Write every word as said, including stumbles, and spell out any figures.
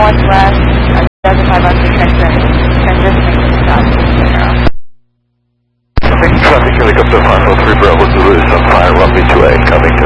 southwest, uh, two thousand five hundred section, transitioning to south zero. Traffic helicopter five four three Bravo Zulu is on fire, runway two eight, coming.